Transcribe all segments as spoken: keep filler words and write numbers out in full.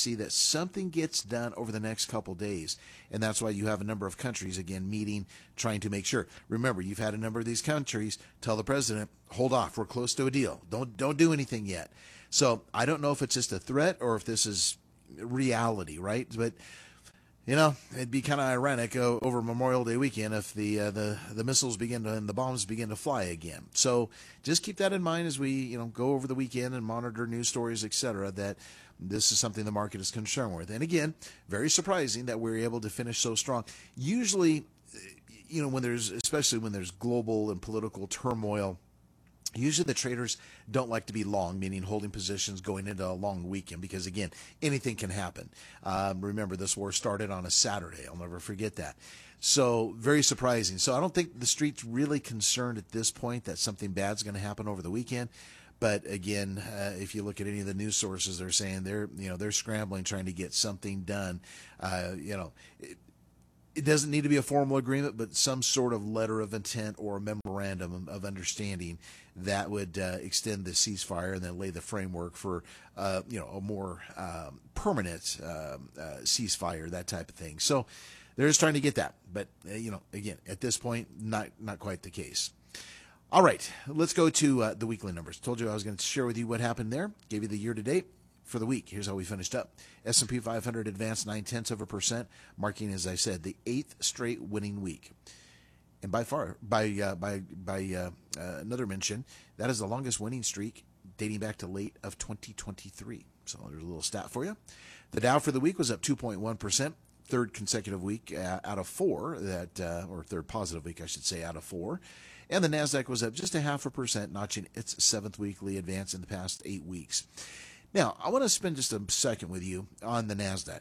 see that something gets done over the next couple days. And that's why you have a number of countries, again, meeting, trying to make sure. Remember, you've had a number of these countries tell the president, hold off, we're close to a deal. Don't, don't do anything yet. So I don't know if it's just a threat or if this is reality, right? But you know, it'd be kind of ironic uh, over Memorial Day weekend if the uh, the the missiles begin to and the bombs begin to fly again. So just keep that in mind as we you know go over the weekend and monitor news stories, et cetera. That this is something the market is concerned with. And again, very surprising that we're able to finish so strong. Usually, you know, when there's especially when there's global and political turmoil. Usually the traders don't like to be long, meaning holding positions going into a long weekend because, again, anything can happen. Um, remember, this war started on a Saturday. I'll never forget that. So very surprising. So I don't think the street's really concerned at this point that something bad's going to happen over the weekend. But again, uh, if you look at any of the news sources, they're saying they're you know they're scrambling trying to get something done. Uh, you know. It, It doesn't need to be a formal agreement, but some sort of letter of intent or a memorandum of understanding that would uh, extend the ceasefire and then lay the framework for, uh, you know, a more um, permanent um, uh, ceasefire, that type of thing. So they're just trying to get that. But, uh, you know, again, at this point, not not quite the case. All right, let's go to uh, the weekly numbers. Told you I was going to share with you what happened there. Gave you the year-to-date. For the week, here's how we finished up. S and P five hundred advanced nine-tenths of a percent, marking, as I said, the eighth straight winning week. And by far, by uh, by by uh, uh, another mention, that is the longest winning streak dating back to late of twenty twenty-three. So there's a little stat for you. The Dow for the week was up two point one percent, third consecutive week uh, out of four, that uh, or third positive week, I should say, out of four. And the Nasdaq was up just a half a percent, notching its seventh weekly advance in the past eight weeks. Now, I want to spend just a second with you on the NASDAQ.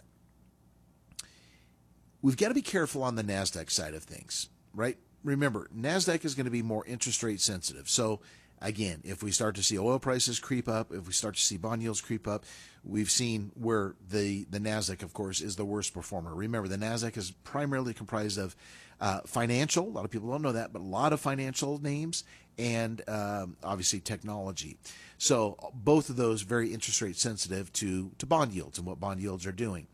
We've got to be careful on the NASDAQ side of things, right? Remember, NASDAQ is going to be more interest rate sensitive. So, again, if we start to see oil prices creep up, if we start to see bond yields creep up, we've seen where the, the NASDAQ, of course, is the worst performer. Remember, the NASDAQ is primarily comprised of uh, financial, a lot of people don't know that, but a lot of financial names, and um, obviously technology. So both of those very interest rate sensitive to, to bond yields and what bond yields are doing.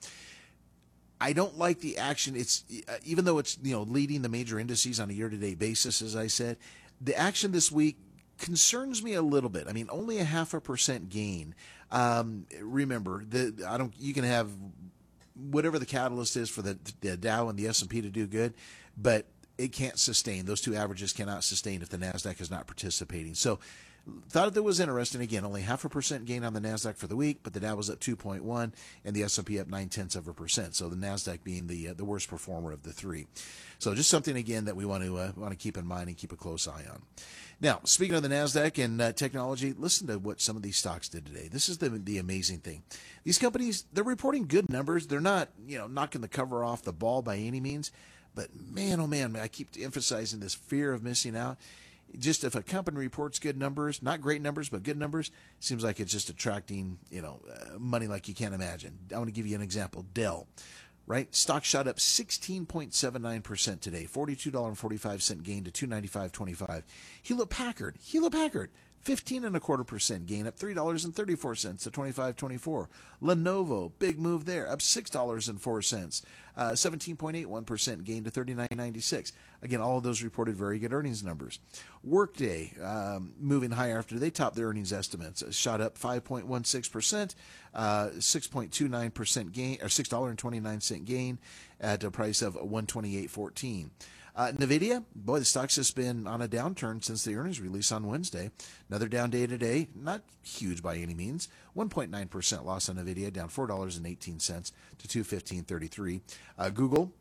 I don't like the action. It's uh, even though it's you know leading the major indices on a year-to-date basis, as I said, the action this week concerns me a little bit. I mean, only a half a percent gain. Um, remember, the I don't. You can have whatever the catalyst is for the, the Dow and the S and P to do good, but it can't sustain. Those two averages cannot sustain if the NASDAQ is not participating. So thought that was interesting. Again, only half a percent gain on the NASDAQ for the week, but the Dow was up two point one and the S and P up nine-tenths of a percent. So the NASDAQ being the uh, the worst performer of the three. So just something, again, that we want to uh, want to keep in mind and keep a close eye on. Now, speaking of the NASDAQ and uh, technology, listen to what some of these stocks did today. This is the the amazing thing. These companies, they're reporting good numbers. They're not, you know, knocking the cover off the ball by any means. But man, oh man, I keep emphasizing this fear of missing out. Just if a company reports good numbers, not great numbers, but good numbers, seems like it's just attracting, you know, uh, money like you can't imagine. I want to give you an example. Dell, right? Stock shot up sixteen point seven nine percent today, forty-two dollars and forty-five cents gain to two ninety-five twenty-five. Hewlett Packard, Hewlett Packard, fifteen and a quarter percent gain, up three dollars and thirty-four cents to twenty-five twenty-four. Lenovo, big move there, up six dollars and four cents, uh, seventeen point eight one percent gain to thirty-nine ninety-six. Again, all of those reported very good earnings numbers. Workday, um, moving higher after they topped their earnings estimates, shot up five point one six percent, uh, six point two nine percent gain, or six dollars and twenty-nine cents gain at a price of one twenty-eight fourteen. Uh, NVIDIA, boy, the stock's just been on a downturn since the earnings release on Wednesday. Another down day today, not huge by any means. one point nine percent loss on NVIDIA, down four dollars and eighteen cents to two fifteen thirty-three. Uh, Google,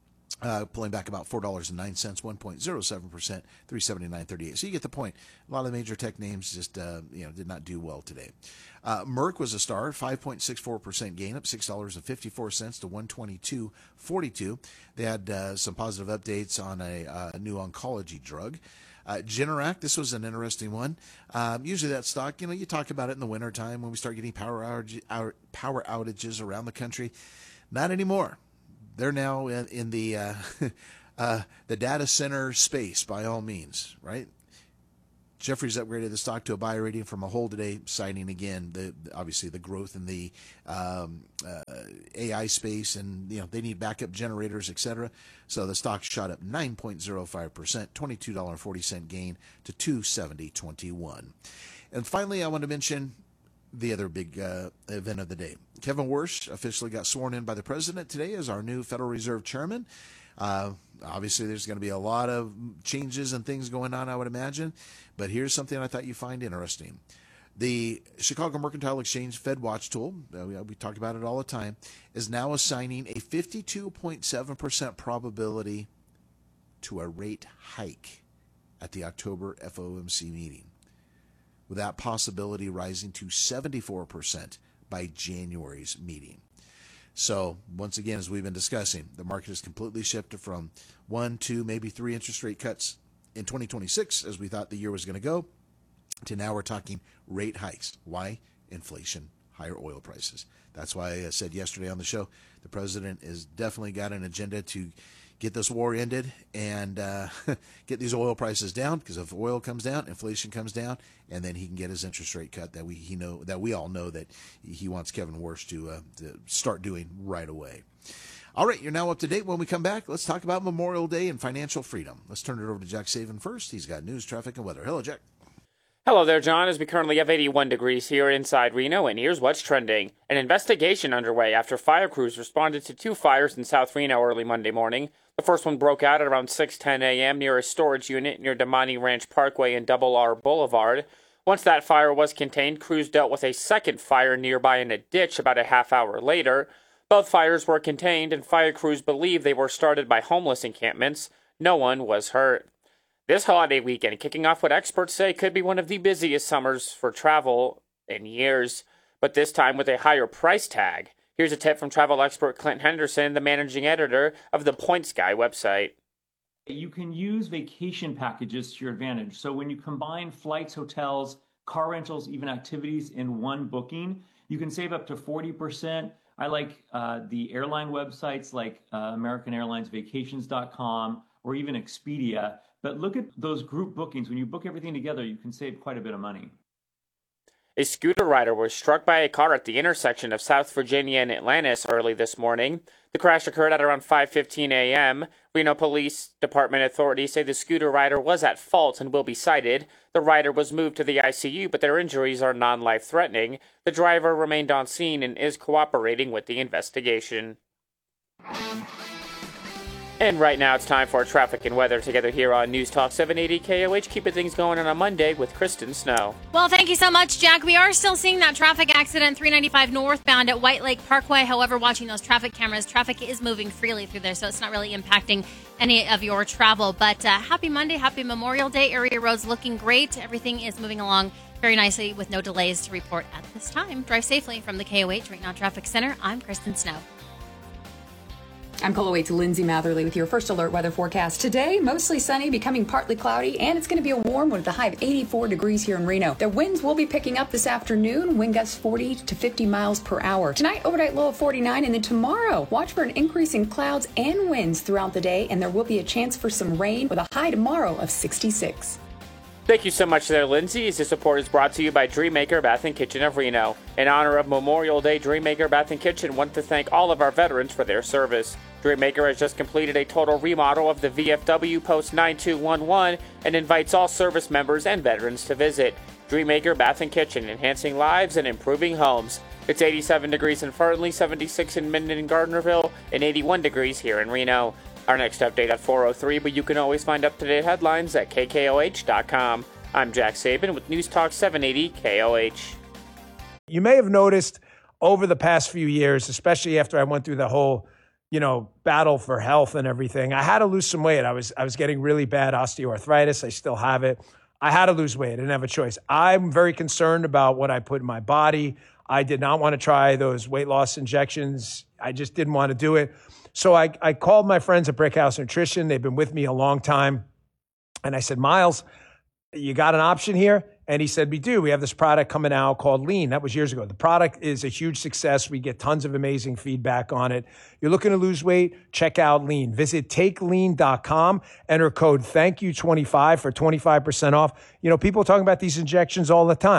uh, pulling back about four dollars and nine cents, one point zero seven percent, three seventy-nine thirty-eight. So you get the point. A lot of the major tech names just uh, you know did not do well today. Uh, Merck was a star, five point six four percent gain, up six dollars and fifty-four cents to one twenty-two forty-two. They had uh, some positive updates on a uh, new oncology drug. Uh, Generac, this was an interesting one. Um, usually that stock, you know, you talk about it in the wintertime when we start getting power, outage, our, power outages around the country. Not anymore. They're now in, in the uh, uh, the data center space, by all means, right? Jefferies upgraded the stock to a buy rating from a hold today, citing again the obviously the growth in the um, uh, A I space, and you know they need backup generators, et cetera. So the stock shot up nine point zero five percent, twenty-two dollars and forty cents gain to two seventy twenty-one. And finally, I want to mention the other big uh, event of the day. Kevin Warsh officially got sworn in by the president today as our new Federal Reserve chairman. Uh, obviously, there's going to be a lot of changes and things going on, I would imagine. But here's something I thought you'd find interesting. The Chicago Mercantile Exchange FedWatch tool, uh, we, we talk about it all the time, is now assigning a fifty-two point seven percent probability to a rate hike at the October F O M C meeting, with that possibility rising to seventy-four percent by January's meeting. So, once again, as we've been discussing, the market has completely shifted from one, two, maybe three interest rate cuts in twenty twenty-six, as we thought the year was going to go, to now we're talking rate hikes. Why? Inflation, higher oil prices. That's why I said yesterday on the show, the president has definitely got an agenda to get this war ended and uh, get these oil prices down, because if oil comes down, inflation comes down, and then he can get his interest rate cut that we he know that we all know that he wants Kevin Warsh to, uh, to start doing right away. All right, you're now up to date. When we come back, let's talk about Memorial Day and financial freedom. Let's turn it over to Jack Saban first. He's got news, traffic, and weather. Hello, Jack. Hello there, John. As we currently have eighty-one degrees here inside Reno, and here's what's trending. An investigation underway after fire crews responded to two fires in South Reno early Monday morning. The first one broke out at around six ten a.m. near a storage unit near Damani Ranch Parkway and Double R Boulevard. Once that fire was contained, crews dealt with a second fire nearby in a ditch about a half hour later. Both fires were contained, and fire crews believe they were started by homeless encampments. No one was hurt. This holiday weekend, kicking off what experts say could be one of the busiest summers for travel in years, but this time with a higher price tag. Here's a tip from travel expert Clint Henderson, the managing editor of the Points Guy website. You can use vacation packages to your advantage. So when you combine flights, hotels, car rentals, even activities in one booking, you can save up to forty percent. I like uh, the airline websites like uh, American Airlines Vacations dot com or even Expedia. But look at those group bookings. When you book everything together, you can save quite a bit of money. A scooter rider was struck by a car at the intersection of South Virginia and Atlantis early this morning. The crash occurred at around five fifteen a.m. Reno Police Department authorities say the scooter rider was at fault and will be cited. The rider was moved to the I C U, but their injuries are non-life-threatening. The driver remained on scene and is cooperating with the investigation. And right now it's time for traffic and weather together here on News Talk seven eighty K O H. Keeping things going on a Monday with Kristen Snow. Well, thank you so much, Jack. We are still seeing that traffic accident three ninety-five northbound at White Lake Parkway. However, watching those traffic cameras, traffic is moving freely through there, so it's not really impacting any of your travel. But uh, happy Monday, happy Memorial Day. Area roads looking great. Everything is moving along very nicely with no delays to report at this time. Drive safely from the K O H Right Now Traffic Center. I'm Kristen Snow. I'm K O H Lindsay Matherly with your first alert weather forecast. Today, mostly sunny, becoming partly cloudy, and it's going to be a warm one with a high of eighty-four degrees here in Reno. The winds will be picking up this afternoon, wind gusts forty to fifty miles per hour. Tonight, overnight low of forty-nine, and then tomorrow, watch for an increase in clouds and winds throughout the day, and there will be a chance for some rain with a high tomorrow of sixty-six. Thank you so much there, Lindsay. This support is brought to you by Dreammaker Bath and Kitchen of Reno. In honor of Memorial Day, Dreammaker Bath and Kitchen want to thank all of our veterans for their service. Dreammaker has just completed a total remodel of the V F W Post nine two one one and invites all service members and veterans to visit. Dreammaker Bath and Kitchen, enhancing lives and improving homes. It's eighty-seven degrees in Fernley, seventy-six in Minden and Gardnerville, and eighty-one degrees here in Reno. Our next update at four oh three, but you can always find up-to-date headlines at K K O H dot com. I'm Jack Saban with News Talk seven eighty K O H. You may have noticed over the past few years, especially after I went through the whole, you know, battle for health and everything, I had to lose some weight. I was I was getting really bad osteoarthritis. I still have it. I had to lose weight. I didn't have a choice. I'm very concerned about what I put in my body. I did not want to try those weight loss injections. I just didn't want to do it. So I, I called my friends at Brickhouse Nutrition. They've been with me a long time. And I said, Miles, you got an option here? And he said, we do. We have this product coming out called Lean. That was years ago. The product is a huge success. We get tons of amazing feedback on it. You're looking to lose weight? Check out Lean. Visit take lean dot com. Enter code thank you twenty-five for twenty-five percent off. You know, people are talking about these injections all the time.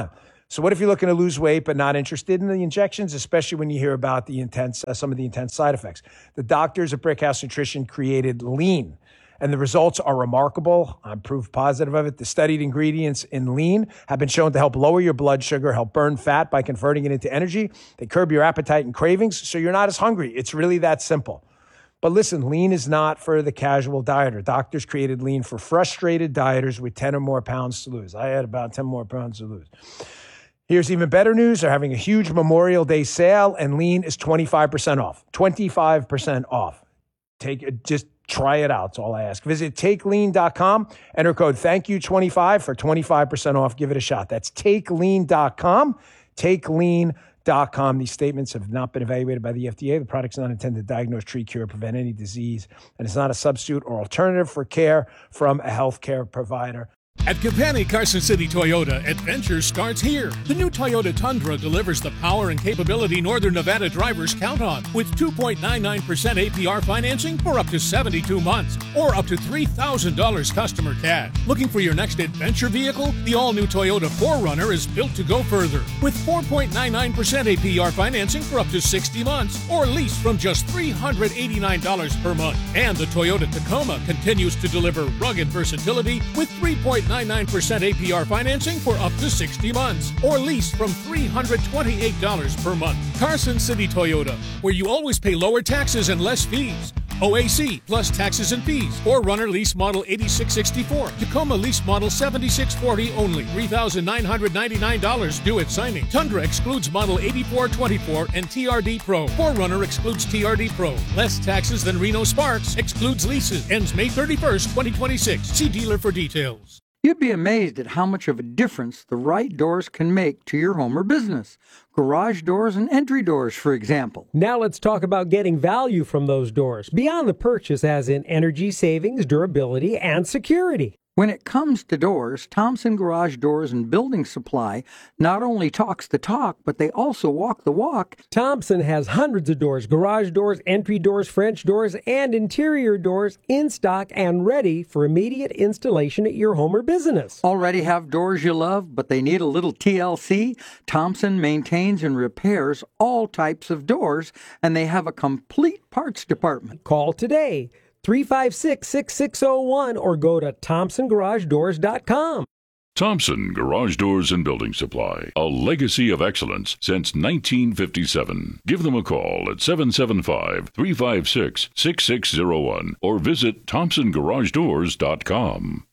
So what if you're looking to lose weight but not interested in the injections, especially when you hear about the intense, uh, some of the intense side effects? The doctors at Brickhouse Nutrition created Lean, and the results are remarkable. I'm proof positive of it. The studied ingredients in Lean have been shown to help lower your blood sugar, help burn fat by converting it into energy. They curb your appetite and cravings, so you're not as hungry. It's really that simple. But listen, Lean is not for the casual dieter. Doctors created Lean for frustrated dieters with ten or more pounds to lose. I had about ten more pounds to lose. Here's even better news. They're having a huge Memorial Day sale, and Lean is twenty-five percent off. twenty-five percent off. Take it, just try it out. That's all I ask. Visit take lean dot com. Enter code thank you twenty-five for twenty-five percent off. Give it a shot. That's take lean dot com. take lean dot com. These statements have not been evaluated by the F D A. The product's not intended to diagnose, treat, cure, prevent any disease, and it's not a substitute or alternative for care from a healthcare provider. At Campani Carson City Toyota, adventure starts here. The new Toyota Tundra delivers the power and capability Northern Nevada drivers count on, with two point nine nine percent A P R financing for up to seventy-two months, or up to three thousand dollars customer cash. Looking for your next adventure vehicle? The all-new Toyota four runner is built to go further, with four point nine nine percent A P R financing for up to sixty months, or lease from just three hundred eighty-nine dollars per month. And the Toyota Tacoma continues to deliver rugged versatility with three point nine nine percent A P R financing for up to sixty months, or lease from three hundred twenty-eight dollars per month. Carson City Toyota, where you always pay lower taxes and less fees. O A C plus taxes and fees. Or runner lease model eighty-six sixty-four. Tacoma lease model seventy-six forty only. three thousand nine hundred ninety-nine dollars due at signing. Tundra excludes model eighty-four twenty-four and T R D Pro. four runner excludes T R D Pro. Less taxes than Reno Sparks. Excludes leases. Ends May thirty-first, twenty twenty-six. See dealer for details. You'd be amazed at how much of a difference the right doors can make to your home or business. Garage doors and entry doors, for example. Now let's talk about getting value from those doors, beyond the purchase as in energy savings, durability, and security. When it comes to doors, Thompson Garage Doors and Building Supply not only talks the talk, but they also walk the walk. Thompson has hundreds of doors, garage doors, entry doors, French doors, and interior doors in stock and ready for immediate installation at your home or business. Already have doors you love, but they need a little T L C? Thompson maintains and repairs all types of doors, and they have a complete parts department. Call today. three five six, six six zero one or go to thompson garage doors dot com. Thompson Garage Doors and Building Supply, a legacy of excellence since nineteen fifty-seven. Give them a call at seven seven five, three five six, six six zero one or visit thompson garage doors dot com.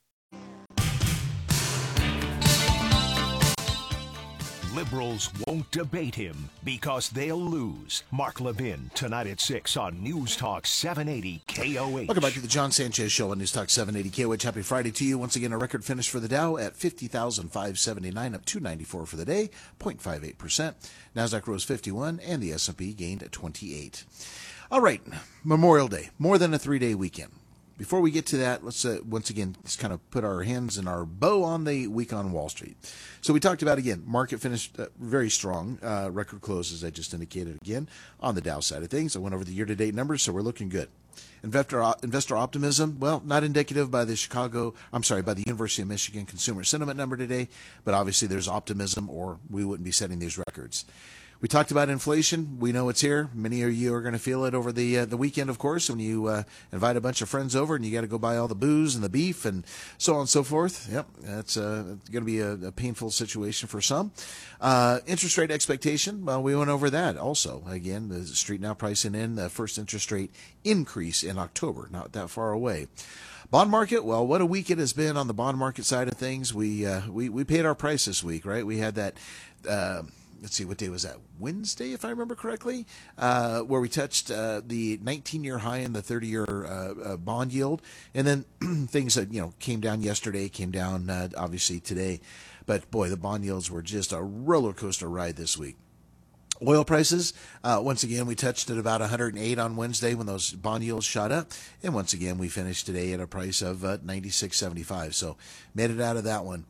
Liberals won't debate him because they'll lose. Mark Levin, tonight at six on News Talk seven eighty K O H. Welcome back to the John Sanchez Show on News Talk seven eighty K O H. Happy Friday to you. Once again, a record finish for the Dow at fifty thousand five hundred seventy-nine, up two ninety-four for the day, zero point five eight percent. NASDAQ rose fifty-one, and the S and P gained twenty-eight. All right, Memorial Day, more than a three-day weekend. Before we get to that, let's uh, once again just kind of put our hands in our bow on the week on Wall Street. So we talked about, again, market finished uh, very strong. Uh, record closes, I just indicated again, on the Dow side of things. I went over the year-to-date numbers, so we're looking good. Investor investor optimism, well, not indicative by the Chicago, I'm sorry, by the University of Michigan consumer sentiment number today, but obviously there's optimism or we wouldn't be setting these records. We talked about inflation. We know it's here. Many of you are going to feel it over the uh, the weekend, of course, when you uh, invite a bunch of friends over and you got to go buy all the booze and the beef and so on and so forth. Yep, that's uh, going to be a, a painful situation for some. Uh, interest rate expectation, well, we went over that also. Again, the street now pricing in the first interest rate increase in October, not that far away. Bond market, well, what a week it has been on the bond market side of things. We uh, we, we paid our price this week, right? We had that... Uh, Let's see, what day was that? Wednesday, if I remember correctly, uh, where we touched uh, the nineteen-year high in the thirty-year uh, uh, bond yield. And then things that, you know, came down yesterday, came down uh, obviously today. But, boy, the bond yields were just a roller coaster ride this week. Oil prices, uh, once again, we touched at about one hundred eight on Wednesday when those bond yields shot up. And once again, we finished today at a price of uh, ninety-six seventy-five. So made it out of that one.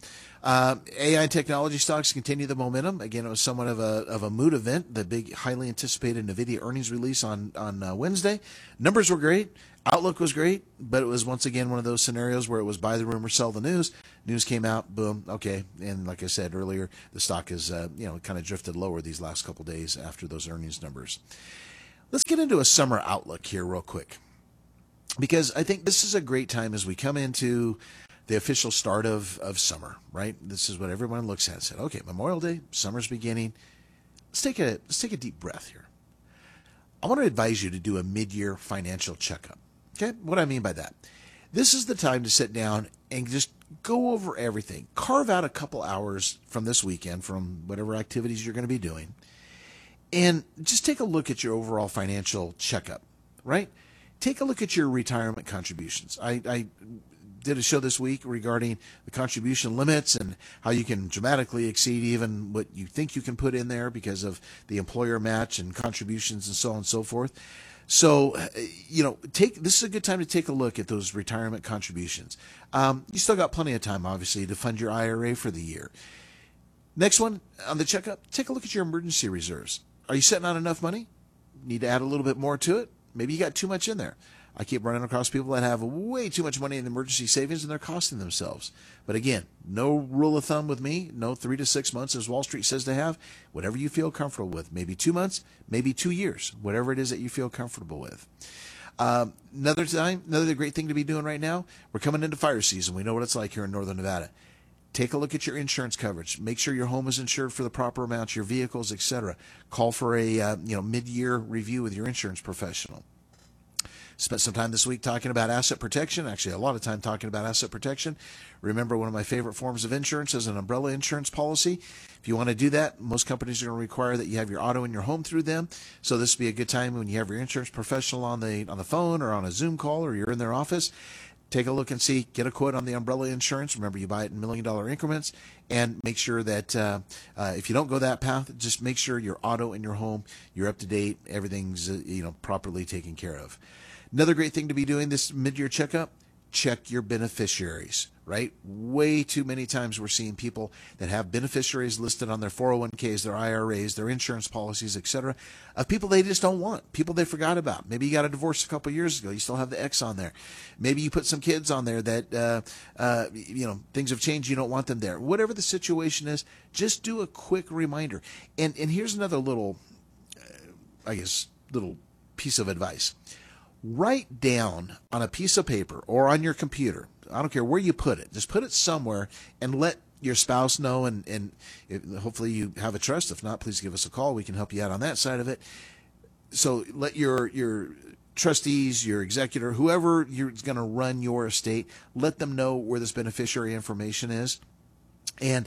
Uh, A I technology stocks continue the momentum. Again, it was somewhat of a of a mood event. The big, highly anticipated NVIDIA earnings release on on uh, Wednesday. Numbers were great. Outlook was great, but it was once again one of those scenarios where it was buy the rumor, sell the news. News came out, boom, okay. And like I said earlier, the stock has uh, you know kind of drifted lower these last couple days after those earnings numbers. Let's get into a summer outlook here real quick, because I think this is a great time as we come into the official start of, of summer, right? This is what everyone looks at and said, okay, Memorial Day, summer's beginning. Let's take a let's take a deep breath here. I want to advise you to do a mid-year financial checkup. Okay, what do I mean by that? This is the time to sit down and just go over everything. Carve out a couple hours from this weekend, from whatever activities you're going to be doing, and just take a look at your overall financial checkup, right? Take a look at your retirement contributions. I, I did a show this week regarding the contribution limits and how you can dramatically exceed even what you think you can put in there because of the employer match and contributions and so on and so forth. So, you know, take this is a good time to take a look at those retirement contributions. Um, you still got plenty of time, obviously, to fund your I R A for the year. Next one on the checkup, take a look at your emergency reserves. Are you sitting on enough money? Need to add a little bit more to it? Maybe you got too much in there. I keep running across people that have way too much money in emergency savings and they're costing themselves. But again, no rule of thumb with me, no three to six months as Wall Street says to have. Whatever you feel comfortable with, maybe two months, maybe two years, whatever it is that you feel comfortable with. Um, another time, another great thing to be doing right now, we're coming into fire season. We know what it's like here in Northern Nevada. Take a look at your insurance coverage. Make sure your home is insured for the proper amounts, your vehicles, et cetera. Call for a uh, you know mid-year review with your insurance professional. Spent some time this week talking about asset protection, actually a lot of time talking about asset protection. Remember, one of my favorite forms of insurance is an umbrella insurance policy. If you want to do that, most companies are going to require that you have your auto and your home through them. So this would be a good time when you have your insurance professional on the on the phone or on a Zoom call or you're in their office. Take a look and see, get a quote on the umbrella insurance. Remember, you buy it in million dollar increments, and make sure that uh, uh, if you don't go that path, just make sure your auto and your home, you're up to date, everything's uh, you know properly taken care of. Another great thing to be doing this mid-year checkup, check your beneficiaries, right? Way too many times we're seeing people that have beneficiaries listed on their four oh one k's, their I R As, their insurance policies, et cetera, of people they just don't want, people they forgot about. Maybe you got a divorce a couple of years ago. You still have the ex on there. Maybe you put some kids on there that, uh, uh, you know, things have changed. You don't want them there. Whatever the situation is, just do a quick reminder. And, and here's another little, uh, I guess, little piece of advice. Write down on a piece of paper or on your computer, I don't care where you put it, just put it somewhere and let your spouse know, and, and if, hopefully you have a trust. If not, please give us a call. We can help you out on that side of it. So let your your trustees, your executor, whoever you're going to run your estate, let them know where this beneficiary information is, and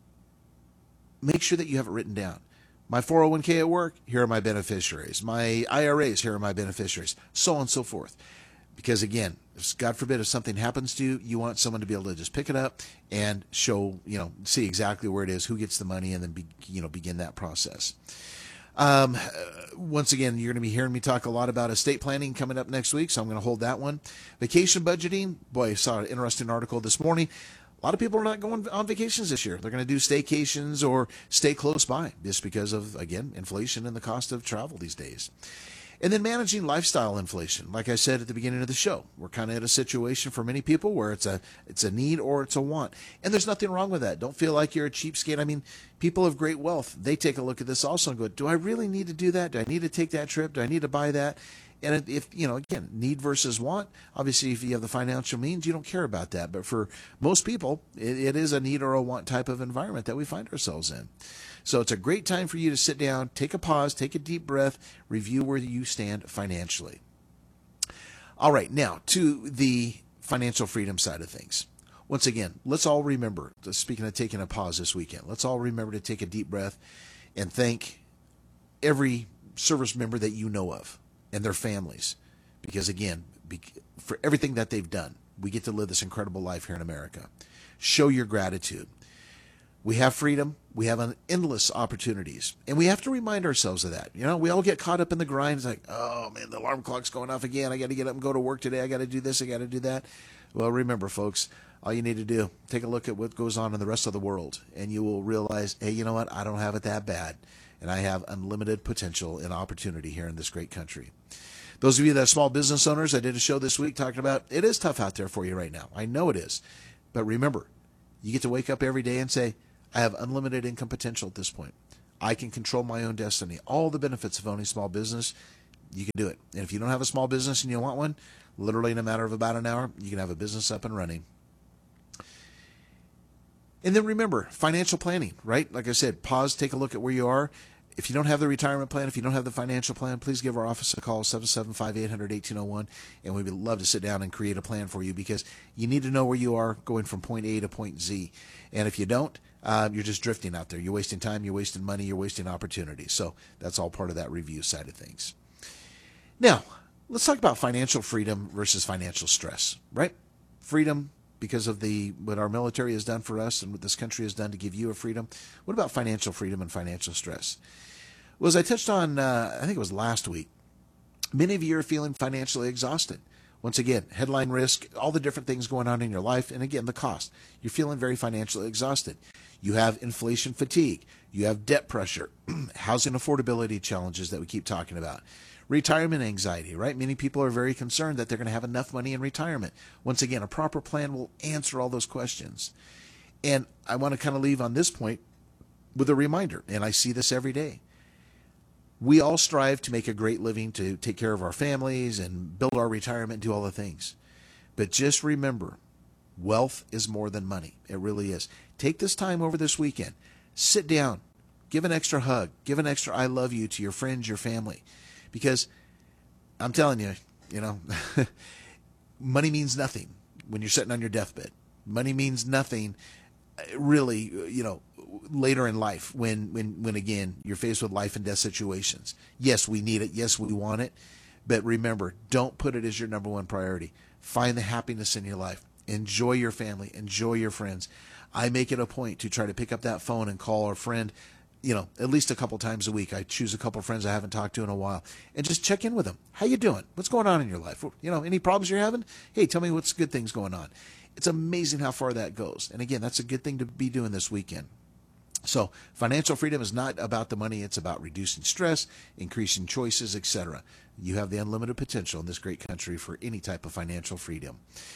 make sure that you have it written down. My four oh one k at work, here are my beneficiaries. My I R As, here are my beneficiaries, so on and so forth. Because again, if, God forbid, if something happens to you, you want someone to be able to just pick it up and show, you know, see exactly where it is, who gets the money, and then, be, you know, begin that process. Um, once again, you're going to be hearing me talk a lot about estate planning coming up next week, so I'm going to hold that one. Vacation budgeting, boy, I saw an interesting article this morning. A lot of people are not going on vacations this year. They're going to do staycations or stay close by just because of, again, inflation and the cost of travel these days. And then managing lifestyle inflation. Like I said at the beginning of the show, we're kind of at a situation for many people where it's a it's a need or it's a want. And there's nothing wrong with that. Don't feel like you're a cheapskate. I mean, people of great wealth, they take a look at this also and go, do I really need to do that? Do I need to take that trip? Do I need to buy that? And if, you know, again, need versus want, obviously if you have the financial means, you don't care about that. But for most people, it, it is a need or a want type of environment that we find ourselves in. So it's a great time for you to sit down, take a pause, take a deep breath, review where you stand financially. All right, now to the financial freedom side of things. Once again, let's all remember, speaking of taking a pause this weekend, let's all remember to take a deep breath and thank every service member that you know of and their families, because again, for everything that they've done, we get to live this incredible life here in America. Show your gratitude. We have freedom. We have an endless opportunities, and we have to remind ourselves of that. You know, we all get caught up in the grind. It's like, oh man, the alarm clock's going off again. I got to get up and go to work today. I got to do this. I got to do that. Well, remember, folks, all you need to do, take a look at what goes on in the rest of the world, and you will realize, hey, you know what? I don't have it that bad, and I have unlimited potential and opportunity here in this great country. Those of you that are small business owners, I did a show this week talking about it is tough out there for you right now. I know it is. But remember, you get to wake up every day and say, I have unlimited income potential at this point. I can control my own destiny. All the benefits of owning small business, you can do it. And if you don't have a small business and you want one, literally in a matter of about an hour, you can have a business up and running. And then remember, financial planning, right? Like I said, pause, take a look at where you are. If you don't have the retirement plan, if you don't have the financial plan, please give our office a call, seven seven five, eight hundred, eighteen oh one, and we'd love to sit down and create a plan for you, because you need to know where you are going from point A to point Z. And if you don't, uh, you're just drifting out there. You're wasting time, you're wasting money, you're wasting opportunities. So that's all part of that review side of things. Now, let's talk about financial freedom versus financial stress, right? Freedom because of the what our military has done for us and what this country has done to give you a freedom. What about financial freedom and financial stress? Well, as I touched on, uh, I think it was last week, many of you are feeling financially exhausted. Once again, headline risk, all the different things going on in your life, and again, the cost. You're feeling very financially exhausted. You have inflation fatigue. You have debt pressure, housing affordability challenges that we keep talking about. Retirement anxiety, right? Many people are very concerned that they're going to have enough money in retirement. Once again, a proper plan will answer all those questions. And I want to kind of leave on this point with a reminder, and I see this every day. We all strive to make a great living, to take care of our families and build our retirement, do all the things. But just remember, wealth is more than money. It really is. Take this time over this weekend. Sit down. Give an extra hug. Give an extra I love you to your friends, your family. Because I'm telling you, you know, money means nothing when you're sitting on your deathbed. Money means nothing, really, you know, later in life when, when, when again, you're faced with life and death situations. Yes, we need it. Yes, we want it. But remember, don't put it as your number one priority. Find the happiness in your life. Enjoy your family. Enjoy your friends. I make it a point to try to pick up that phone and call our friend, you know, at least a couple times a week. I choose a couple of friends I haven't talked to in a while and just check in with them. How you doing? What's going on in your life? You know, any problems you're having? Hey, tell me what's good things going on. It's amazing how far that goes. And again, that's a good thing to be doing this weekend. So financial freedom is not about the money. It's about reducing stress, increasing choices, et cetera. You have the unlimited potential in this great country for any type of financial freedom.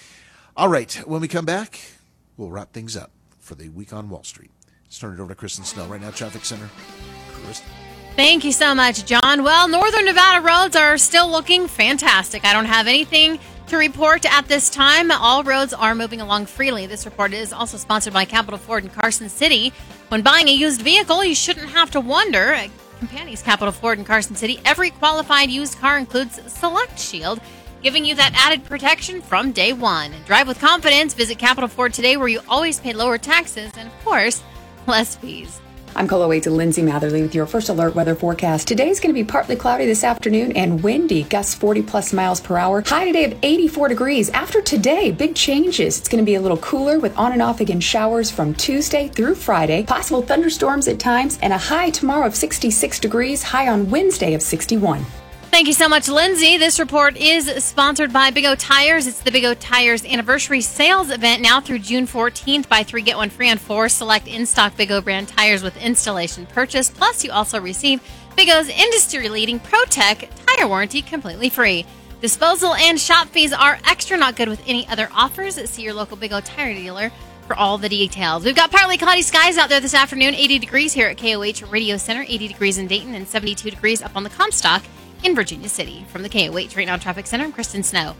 All right. When we come back, we'll wrap things up for the week on Wall Street. Let's turn it over to Kristen Snow right now, Traffic Center. Kristen. Thank you so much, John. Well, Northern Nevada roads are still looking fantastic. I don't have anything to report at this time. All roads are moving along freely. This report is also sponsored by Capital Ford in Carson City. When buying a used vehicle, you shouldn't have to wonder. At Companies Capital Ford in Carson City, every qualified used car includes Select Shield, giving you that added protection from day one. Drive with confidence. Visit Capital Ford today, where you always pay lower taxes and, of course, less fees. I'm Coloway to Lindsay Matherly with your first alert weather forecast. Today's going to be partly cloudy this afternoon and windy, gusts forty plus miles per hour. High today of eighty-four degrees. After today, big changes. It's going to be a little cooler with on and off again showers from Tuesday through Friday. Possible thunderstorms at times, and a high tomorrow of sixty-six degrees. High on Wednesday of sixty-one. Thank you so much, Lindsay. This report is sponsored by Big O Tires. It's the Big O Tires anniversary sales event now through June fourteenth. Buy three, get one free on four select in-stock Big O brand tires with installation purchase. Plus, you also receive Big O's industry-leading ProTech tire warranty completely free. Disposal and shop fees are extra, not good with any other offers. See your local Big O Tire dealer for all the details. We've got partly cloudy skies out there this afternoon. eighty degrees here at K O H Radio Center, eighty degrees in Dayton, and seventy-two degrees up on the Comstock in Virginia City. From the K O H Right Now Traffic Center, I'm Kristen Snow.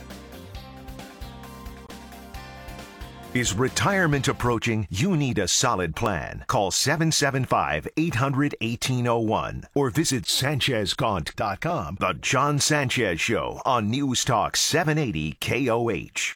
Is retirement approaching? You need a solid plan. Call seven seven five, eight hundred, eighteen oh one or visit Sanchez Gaunt dot com. The John Sanchez Show on News Talk seven eighty K O H.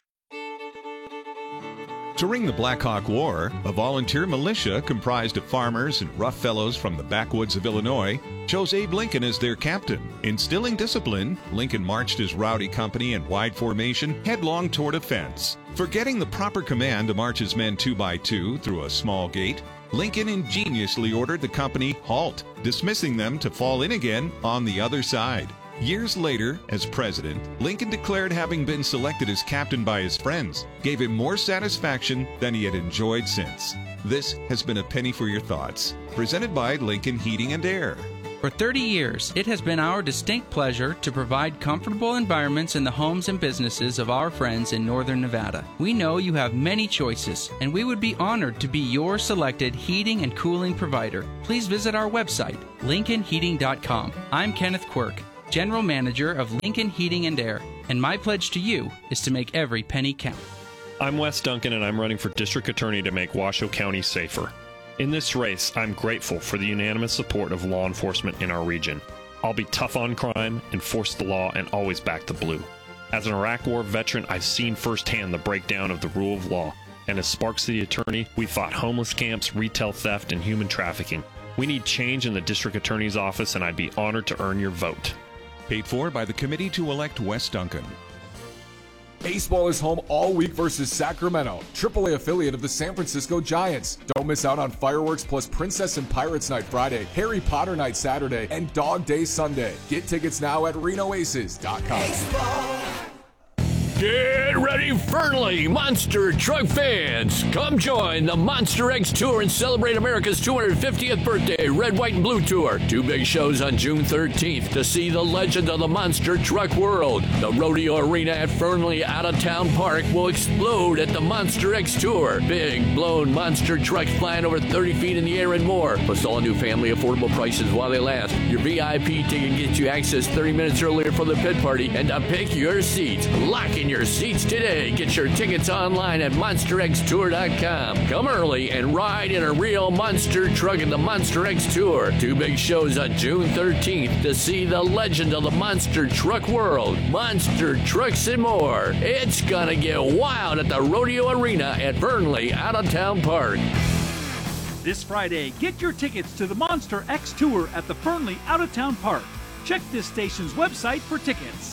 During the Black Hawk War, a volunteer militia comprised of farmers and rough fellows from the backwoods of Illinois chose Abe Lincoln as their captain. Instilling discipline, Lincoln marched his rowdy company in wide formation headlong toward a fence. Forgetting the proper command to march his men two by two through a small gate, Lincoln ingeniously ordered the company halt, dismissing them to fall in again on the other side. Years later, as president, Lincoln declared having been selected as captain by his friends gave him more satisfaction than he had enjoyed since. This has been a penny for your thoughts, presented by Lincoln Heating and Air. For thirty years, it has been our distinct pleasure to provide comfortable environments in the homes and businesses of our friends in Northern Nevada. We know you have many choices, and we would be honored to be your selected heating and cooling provider. Please visit our website, lincoln heating dot com. I'm Kenneth Quirk, General Manager of Lincoln Heating and Air, and my pledge to you is to make every penny count. I'm Wes Duncan, and I'm running for District Attorney to make Washoe County safer. In this race, I'm grateful for the unanimous support of law enforcement in our region. I'll be tough on crime, enforce the law, and always back the blue. As an Iraq War veteran, I've seen firsthand the breakdown of the rule of law, and as Spark City Attorney, we fought homeless camps, retail theft, and human trafficking. We need change in the District Attorney's office, and I'd be honored to earn your vote. Paid for by the Committee to Elect Wes Duncan. Baseball is home all week versus Sacramento, triple A affiliate of the San Francisco Giants. Don't miss out on fireworks plus Princess and Pirates Night Friday, Harry Potter Night Saturday, and Dog Day Sunday. Get tickets now at reno aces dot com. Get ready, Fernley Monster Truck fans. Come join the Monster X Tour and celebrate America's two hundred fiftieth birthday Red, White, and Blue Tour. Two big shows on June thirteenth to see the legend of the monster truck world. The Rodeo Arena at Fernley Out-of-Town Park will explode at the Monster X Tour. Big, blown monster trucks flying over thirty feet in the air and more. Plus all new family affordable prices while they last. Your V I P ticket gets you access thirty minutes earlier for the pit party and to pick your seats. Lock in your seats today. Get your tickets online at monster x tour dot com. Come early and ride in a real monster truck in the Monster X Tour. Two big shows on June thirteenth to see the legend of the monster truck world. Monster trucks and more. It's gonna get wild at the Rodeo Arena at Fernley Out-of-Town Park. This Friday, get your tickets to the Monster X Tour at the Fernley Out-of-Town Park. Check this station's website for tickets.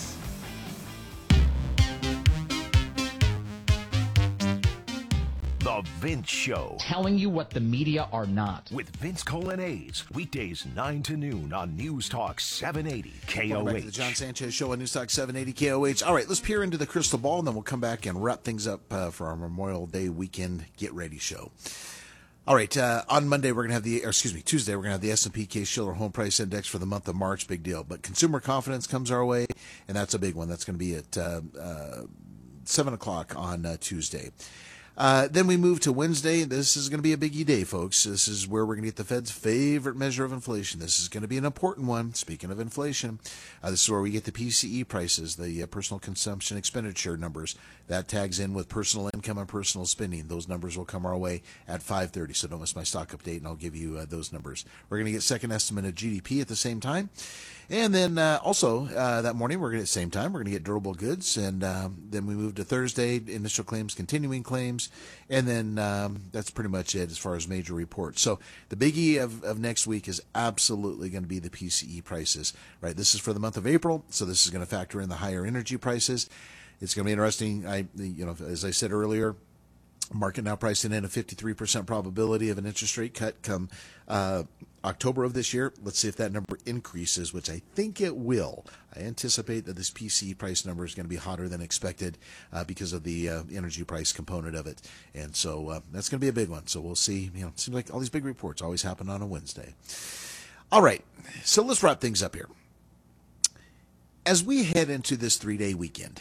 The Vince Show. Telling you what the media are not. With Vince Colanese. Weekdays nine to noon on News Talk seven eighty K O H. Welcome back to the John Sanchez Show on News Talk seven eighty K O H. All right, let's peer into the crystal ball, and then we'll come back and wrap things up uh, for our Memorial Day weekend Get Ready show. All right, uh, on Monday we're going to have the, or excuse me, Tuesday we're going to have the S and P Case-Shiller Home Price Index for the month of March. Big deal. But consumer confidence comes our way, and that's a big one. That's going to be at uh, uh, seven o'clock on uh, Tuesday. Uh, then we move to Wednesday. This is going to be a biggie day, folks. This is where we're going to get the Fed's favorite measure of inflation. This is going to be an important one. Speaking of inflation, uh, this is where we get the P C E prices, the uh, personal consumption expenditure numbers. That tags in with personal income and personal spending. Those numbers will come our way at five thirty, so don't miss my stock update, and I'll give you uh, those numbers. We're going to get second estimate of G D P at the same time. And then uh, also uh, that morning, we're going to at the same time, we're going to get durable goods. And um, then we move to Thursday, initial claims, continuing claims. And then um, that's pretty much it as far as major reports. So the biggie of, of next week is absolutely going to be the P C E prices, right? This is for the month of April. So this is going to factor in the higher energy prices. It's going to be interesting. I, you know, as I said earlier, market now pricing in a fifty-three percent probability of an interest rate cut come uh, October of this year. Let's see if that number increases, which I think it will. I anticipate that this P C E price number is going to be hotter than expected uh, because of the uh, energy price component of it. And so uh, that's going to be a big one. So we'll see. You know, it seems like all these big reports always happen on a Wednesday. All right. So let's wrap things up here. As we head into this three-day weekend,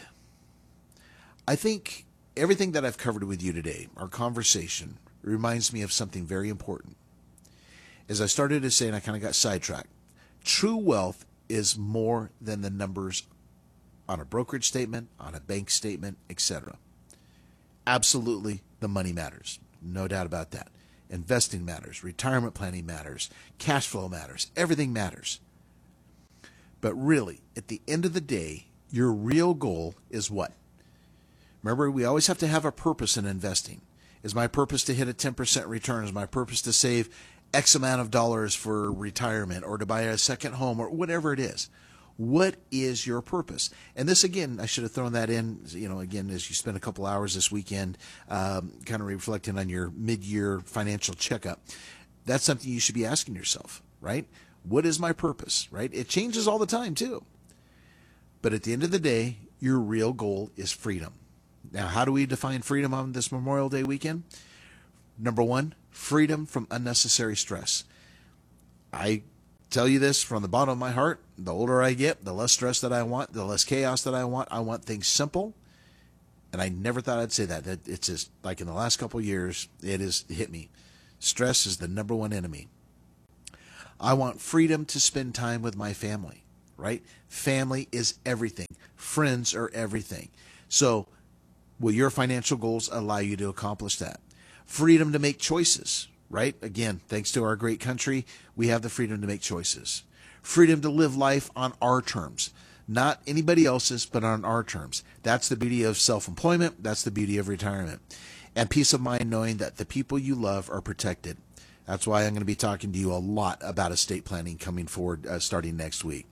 I think everything that I've covered with you today, our conversation, reminds me of something very important. As I started to say, and I kind of got sidetracked, true wealth is more than the numbers on a brokerage statement, on a bank statement, et cetera. Absolutely, the money matters. No doubt about that. Investing matters. Retirement planning matters. Cash flow matters. Everything matters. But really, at the end of the day, your real goal is what? Remember, we always have to have a purpose in investing. Is my purpose to hit a ten percent return? Is my purpose to save X amount of dollars for retirement or to buy a second home or whatever it is? What is your purpose? And this, again, I should have thrown that in, you know, again, as you spend a couple hours this weekend um, kind of reflecting on your mid-year financial checkup. That's something you should be asking yourself, right? What is my purpose, right? It changes all the time, too. But at the end of the day, your real goal is freedom. Now, how do we define freedom on this Memorial Day weekend? Number one, freedom from unnecessary stress. I tell you this from the bottom of my heart. The older I get, the less stress that I want, the less chaos that I want. I want things simple. And I never thought I'd say that. That it's just like in the last couple of years, it has hit me. Stress is the number one enemy. I want freedom to spend time with my family, right? Family is everything. Friends are everything. So will your financial goals allow you to accomplish that? Freedom to make choices, right? Again, thanks to our great country, we have the freedom to make choices. Freedom to live life on our terms. Not anybody else's, but on our terms. That's the beauty of self-employment. That's the beauty of retirement. And peace of mind knowing that the people you love are protected. That's why I'm going to be talking to you a lot about estate planning coming forward uh, starting next week.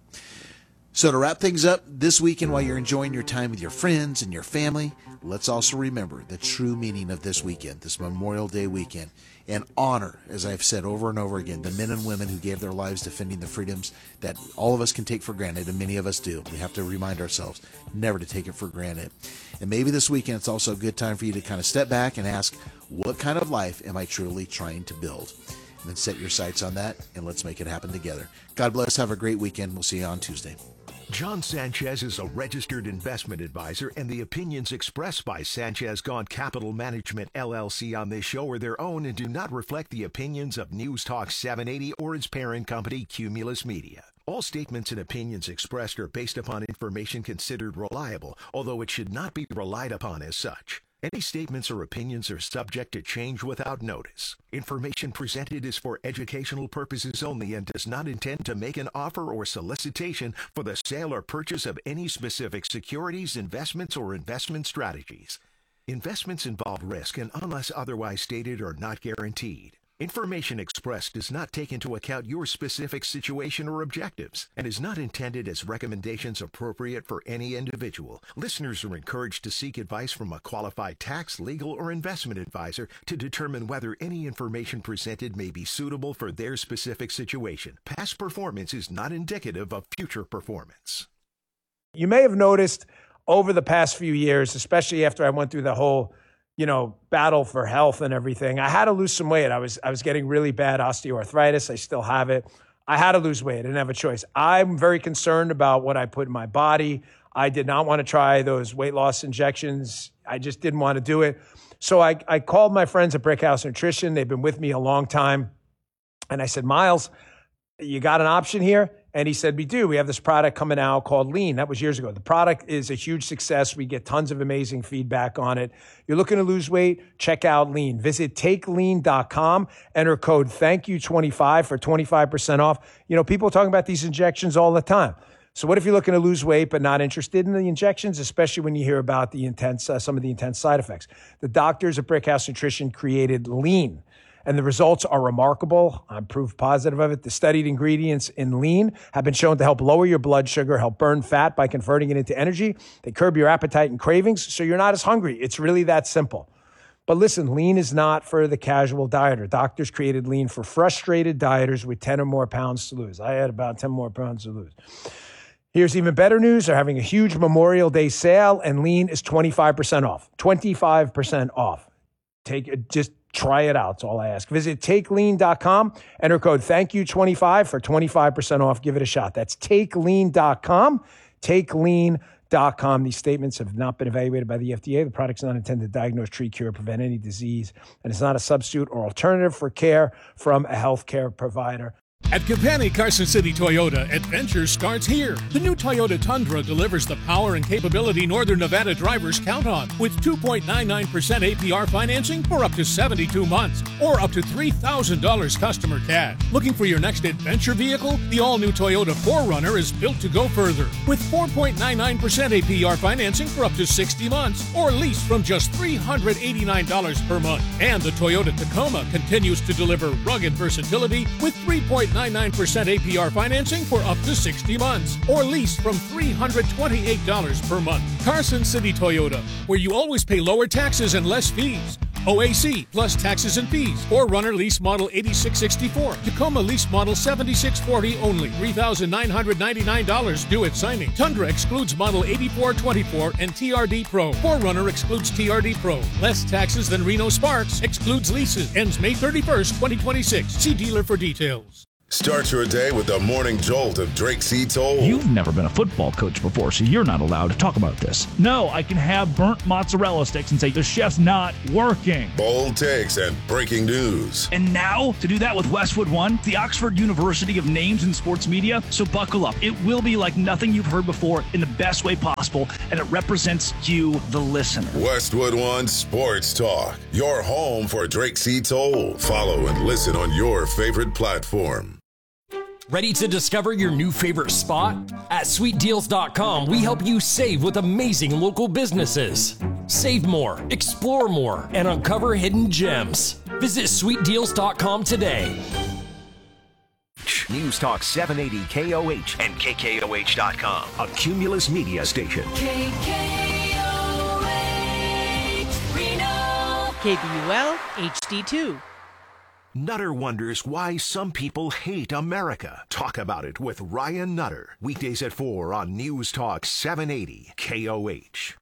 So to wrap things up this weekend while you're enjoying your time with your friends and your family, let's also remember the true meaning of this weekend, this Memorial Day weekend, and honor, as I've said over and over again, the men and women who gave their lives defending the freedoms that all of us can take for granted, and many of us do. We have to remind ourselves never to take it for granted. And maybe this weekend it's also a good time for you to kind of step back and ask, what kind of life am I truly trying to build? And then set your sights on that, and let's make it happen together. God bless. Have a great weekend. We'll see you on Tuesday. John Sanchez is a registered investment advisor, and the opinions expressed by Sanchez Gaunt Capital Management, L L C on this show are their own and do not reflect the opinions of News Talk seven eighty or its parent company, Cumulus Media. All statements and opinions expressed are based upon information considered reliable, although it should not be relied upon as such. Any statements or opinions are subject to change without notice. Information presented is for educational purposes only and does not intend to make an offer or solicitation for the sale or purchase of any specific securities, investments, or investment strategies. Investments involve risk and, unless otherwise stated, are not guaranteed. Information expressed does not take into account your specific situation or objectives and is not intended as recommendations appropriate for any individual. Listeners are encouraged to seek advice from a qualified tax, legal, or investment advisor to determine whether any information presented may be suitable for their specific situation. Past performance is not indicative of future performance. You may have noticed over the past few years, especially after I went through the whole you know, battle for health and everything, I had to lose some weight. I was I was getting really bad osteoarthritis. I still have it. I had to lose weight. I didn't have a choice. I'm very concerned about what I put in my body. I did not want to try those weight loss injections. I just didn't want to do it. So I, I called my friends at Brickhouse Nutrition. They've been with me a long time. And I said, Miles, you got an option here? And he said, we do. We have this product coming out called Lean. That was years ago. The product is a huge success. We get tons of amazing feedback on it. You're looking to lose weight? Check out Lean. Visit take lean dot com. Enter code thank you twenty-five for twenty-five percent off. You know, people are talking about these injections all the time. So what if you're looking to lose weight but not interested in the injections, especially when you hear about the intense, uh, some of the intense side effects? The doctors at Brickhouse Nutrition created Lean. And the results are remarkable. I'm proof positive of it. The studied ingredients in Lean have been shown to help lower your blood sugar, help burn fat by converting it into energy. They curb your appetite and cravings, so you're not as hungry. It's really that simple. But listen, Lean is not for the casual dieter. Doctors created Lean for frustrated dieters with ten or more pounds to lose. I had about ten more pounds to lose. Here's even better news. They're having a huge Memorial Day sale, and Lean is twenty-five percent off. twenty-five percent off. Take it, just try it out. That's all I ask. Visit take lean dot com. Enter code thank you twenty-five for twenty-five percent off. Give it a shot. That's take lean dot com. take lean dot com. These statements have not been evaluated by the F D A. The product's not intended to diagnose, treat, cure, or prevent any disease, and it's not a substitute or alternative for care from a healthcare provider. At Campani Carson City Toyota, adventure starts here. The new Toyota Tundra delivers the power and capability Northern Nevada drivers count on, with two point nine nine percent A P R financing for up to seventy-two months, or up to three thousand dollars customer cash. Looking for your next adventure vehicle? The all-new Toyota four runner is built to go further, with four point nine nine percent A P R financing for up to sixty months, or lease from just three hundred eighty-nine dollars per month. And the Toyota Tacoma continues to deliver rugged versatility with three point nine nine percent A P R financing for up to sixty months, or lease from three hundred twenty-eight dollars per month. Carson City Toyota, where you always pay lower taxes and less fees. O A C plus taxes and fees. four-runner lease model eighty-six sixty-four. Tacoma lease model seventy-six forty only. three thousand nine hundred ninety-nine dollars due at signing. Tundra excludes model eighty-four twenty-four and T R D Pro. four runner excludes T R D Pro. Less taxes than Reno Sparks. Excludes leases. Ends May thirty-first, twenty twenty-six. See dealer for details. Start your day with the morning jolt of Drake C. Toll. You've never been a football coach before, so you're not allowed to talk about this. No, I can have burnt mozzarella sticks and say the chef's not working. Bold takes and breaking news. And now, to do that with Westwood One, the Oxford University of Names in Sports Media. So buckle up. It will be like nothing you've heard before in the best way possible, and it represents you, the listener. Westwood One Sports Talk, your home for Drake C. Toll. Follow and listen on your favorite platform. Ready to discover your new favorite spot? At sweet deals dot com, we help you save with amazing local businesses. Save more, explore more, and uncover hidden gems. Visit sweet deals dot com today. News Talk seven eighty K O H and K K O H dot com, a Cumulus media station. K K O H, Reno. K B U L H D two. Nutter wonders why some people hate America. Talk about it with Ryan Nutter. Weekdays at four on News Talk seven eighty K O H.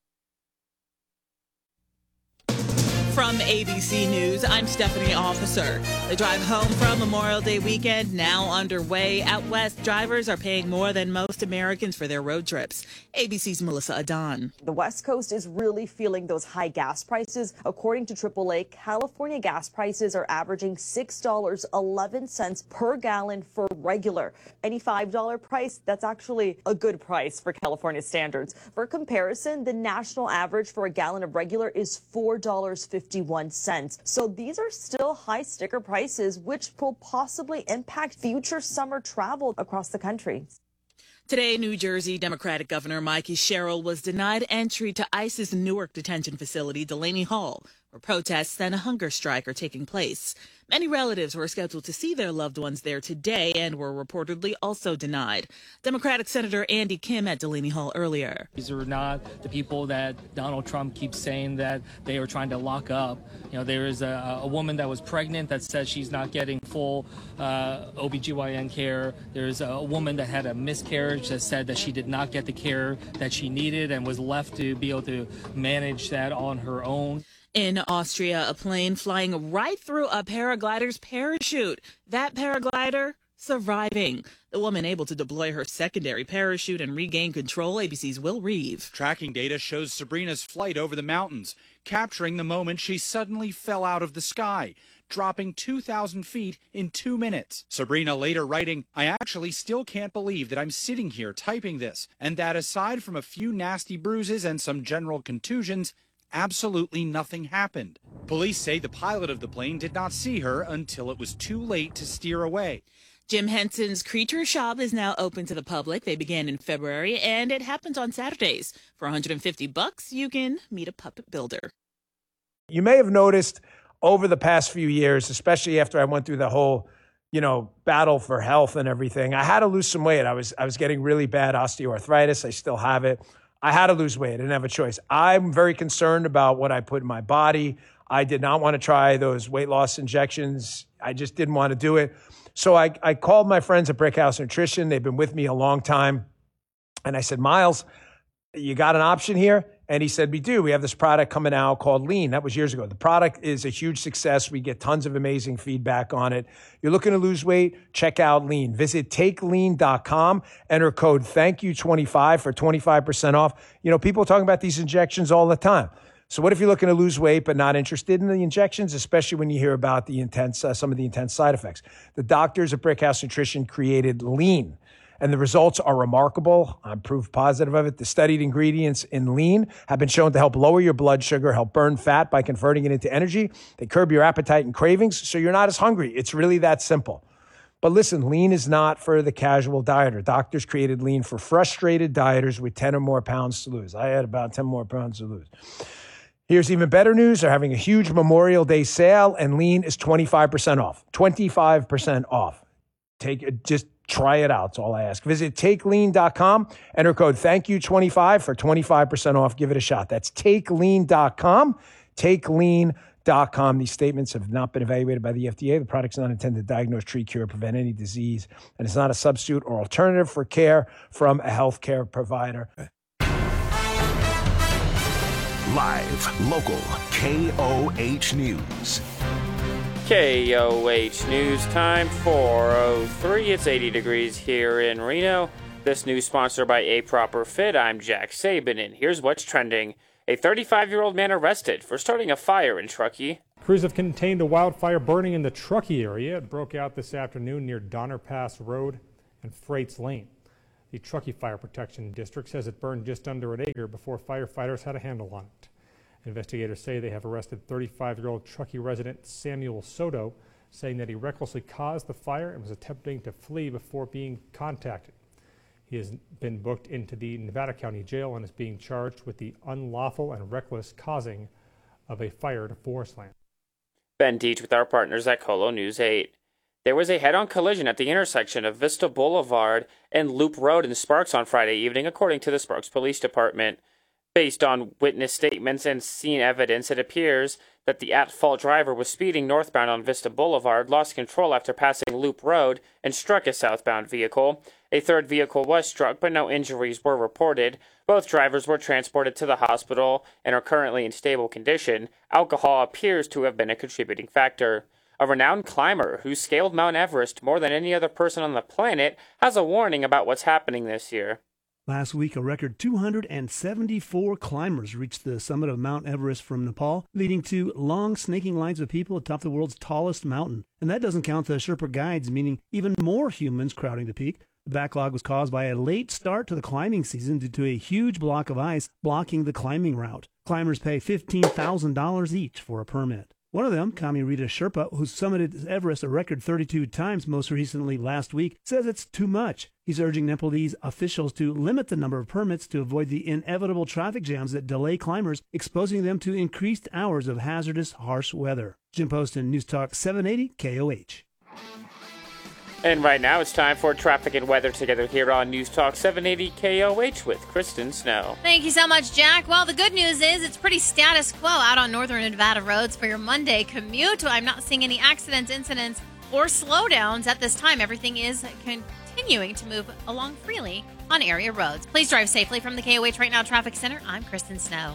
From A B C News, I'm Stephanie Officer. The drive home from Memorial Day weekend now underway. Out west, drivers are paying more than most Americans for their road trips. A B C's Melissa Adon. The West Coast is really feeling those high gas prices. According to triple A, California gas prices are averaging six dollars and eleven cents per gallon for regular. Any five dollar price, that's actually a good price for California standards. For comparison, the national average for a gallon of regular is four dollars and fifty-one cents. So these are still high sticker prices, which will possibly impact future summer travel across the country. Today, New Jersey Democratic Governor Mikey Sherrill was denied entry to ICE's Newark detention facility, Delaney Hall, where protests and a hunger strike are taking place. Many relatives were scheduled to see their loved ones there today and were reportedly also denied. Democratic Senator Andy Kim at Delaney Hall earlier. These are not the people that Donald Trump keeps saying that they are trying to lock up. You know, there is a, a woman that was pregnant that says she's not getting full uh, O B G Y N care. There's a woman that had a miscarriage that said that she did not get the care that she needed and was left to be able to manage that on her own. In Austria, a plane flying right through a paraglider's parachute. That paraglider surviving. The woman able to deploy her secondary parachute and regain control. A B C's Will Reeve. Tracking data shows Sabrina's flight over the mountains, capturing the moment she suddenly fell out of the sky, dropping two thousand feet in two minutes. Sabrina later writing, "I actually still can't believe that I'm sitting here typing this, and that aside from a few nasty bruises and some general contusions, absolutely nothing happened." Police say the pilot of the plane did not see her until it was too late to steer away. Jim Henson's Creature Shop is now open to the public. They began in February, and it happens on Saturdays. For one hundred fifty bucks, you can meet a puppet builder. You may have noticed over the past few years, especially after I went through the whole, you know, battle for health and everything, I had to lose some weight. I was I was getting really bad osteoarthritis. I still have it. I had to lose weight. I didn't have a choice. I'm very concerned about what I put in my body. I did not want to try those weight loss injections. I just didn't want to do it. So I, I called my friends at Brickhouse Nutrition. They've been with me a long time. And I said, Miles, you got an option here? And he said, we do. We have this product coming out called Lean. That was years ago. The product is a huge success. We get tons of amazing feedback on it. You're looking to lose weight? Check out Lean. Visit take lean dot com. Enter code thank you twenty-five for twenty-five percent off. You know, people are talking about these injections all the time. So what if you're looking to lose weight but not interested in the injections, especially when you hear about the intense, uh, some of the intense side effects? The doctors at Brickhouse Nutrition created Lean, and the results are remarkable. I'm proof positive of it. The studied ingredients in Lean have been shown to help lower your blood sugar, help burn fat by converting it into energy. They curb your appetite and cravings, so you're not as hungry. It's really that simple. But listen, Lean is not for the casual dieter. Doctors created Lean for frustrated dieters with ten or more pounds to lose. I had about ten more pounds to lose. Here's even better news. They're having a huge Memorial Day sale, and Lean is twenty-five percent off. twenty-five percent off. Take it, just try it out. That's all I ask. Visit take lean dot com. Enter code thank you twenty-five for twenty-five percent off. Give it a shot. That's take lean dot com. take lean dot com. These statements have not been evaluated by the F D A. The product's not intended to diagnose, treat, cure, or prevent any disease, and it's not a substitute or alternative for care from a healthcare provider. Live, local, K O H News. K O H News time, four oh three. It's eighty degrees here in Reno. This news sponsored by A Proper Fit. I'm Jack Sabin, and here's what's trending. A thirty-five-year-old man arrested for starting a fire in Truckee. Crews have contained a wildfire burning in the Truckee area. It broke out this afternoon near Donner Pass Road and Freights Lane. The Truckee Fire Protection District says it burned just under an acre before firefighters had a handle on it. Investigators say they have arrested thirty-five-year-old Truckee resident Samuel Soto, saying that he recklessly caused the fire and was attempting to flee before being contacted. He has been booked into the Nevada County Jail and is being charged with the unlawful and reckless causing of a fire to forest land. Ben Deach with our partners at Colo News eight. There was a head-on collision at the intersection of Vista Boulevard and Loop Road in Sparks on Friday evening, according to the Sparks Police Department. Based on witness statements and scene evidence, it appears that the at-fault driver was speeding northbound on Vista Boulevard, lost control after passing Loop Road, and struck a southbound vehicle. A third vehicle was struck, but no injuries were reported. Both drivers were transported to the hospital and are currently in stable condition. Alcohol appears to have been a contributing factor. A renowned climber who scaled Mount Everest more than any other person on the planet has a warning about what's happening this year. Last week, a record two hundred seventy-four climbers reached the summit of Mount Everest from Nepal, leading to long snaking lines of people atop the world's tallest mountain. And that doesn't count the Sherpa guides, meaning even more humans crowding the peak. The backlog was caused by a late start to the climbing season due to a huge block of ice blocking the climbing route. Climbers pay fifteen thousand dollars each for a permit. One of them, Kami Rita Sherpa, who summited Everest a record thirty-two times most recently last week, says it's too much. He's urging Nepalese officials to limit the number of permits to avoid the inevitable traffic jams that delay climbers, exposing them to increased hours of hazardous, harsh weather. Jim Poston, News Talk seven eighty K O H. And right now it's time for traffic and weather together here on News Talk seven eighty K O H with Kristen Snow. Thank you so much, Jack. Well, the good news is it's pretty status quo out on northern Nevada roads for your Monday commute. I'm not seeing any accidents, incidents, or slowdowns at this time. Everything is continuing to move along freely on area roads. Please drive safely from the K O H Right Now Traffic Center. I'm Kristen Snow.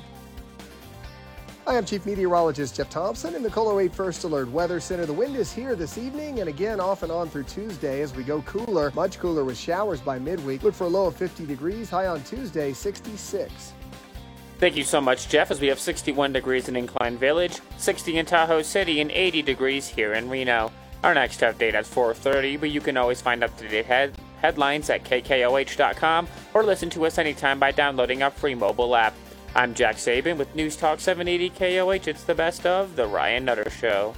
Hi, I'm Chief Meteorologist Jeff Thompson in the Colo eight First Alert Weather Center. The wind is here this evening and again off and on through Tuesday as we go cooler, much cooler with showers by midweek. Look for a low of fifty degrees, high on Tuesday, sixty-six. Thank you so much, Jeff, as we have sixty-one degrees in Incline Village, sixty in Tahoe City, and eighty degrees here in Reno. Our next update at four thirty, but you can always find up-to-date head- headlines at K K O H dot com or listen to us anytime by downloading our free mobile app. I'm Jack Sabin with News Talk seven eighty K O H. It's the best of The Ryan Nutter Show.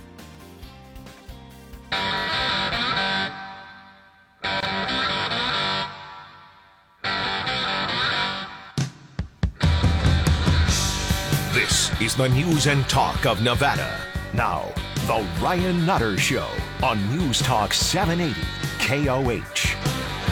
This is the news and talk of Nevada. Now, The Ryan Nutter Show on News Talk seven eighty K O H.